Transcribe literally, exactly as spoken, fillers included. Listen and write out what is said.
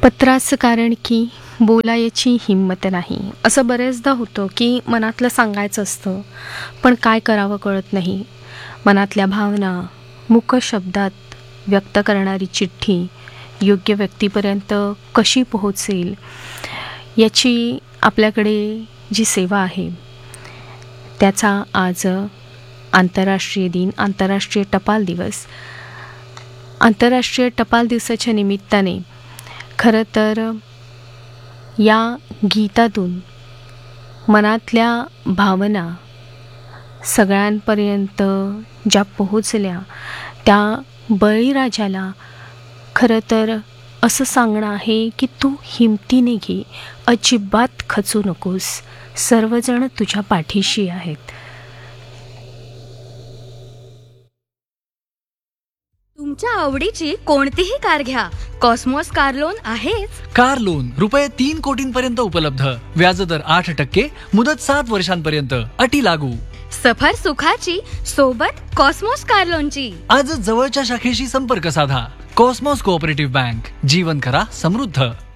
पत्राचं कारण की बोलायची हिंमत नाही. असं बरेचदा होतं की मनातलं सांगायचं असतं, पण काय करावं कळत नाही. मनातल्या भावना मूक शब्दात व्यक्त करणारी चिठ्ठी योग्य व्यक्तीपर्यंत कशी पोहोचेल याची आपल्याकडे जी सेवा आहे, त्याचा आज आंतरराष्ट्रीय दिन, आंतरराष्ट्रीय टपाल दिवस. आंतरराष्ट्रीय टपाल दिवसाच्या निमित्ताने खरं तर या गीतातून मनातल्या भावना सगळ्यांपर्यंत ज्या पोहोचल्या, त्या बळीराजाला खरं तर असं सांगणं आहे की तू हिमतीने घे, अजिबात खचू नकोस, सर्वजण तुझ्या पाठीशी आहेत. तुमच्या आवडीची कोणतीही कार घ्या, कॉस्मॉस कार लोन आहेच. कार लोन रुपये तीन कोटींपर्यंत उपलब्ध. व्याजदर आठ टक्के, मुदत सात वर्षांपर्यंत. अटी लागू. सफर सुखाची सोबत कॉस्मॉस कार लोनची. आज जवळच्या शाखेशी संपर्क साधा. Cosmos cooperative bank. जीवन करा समृद्ध.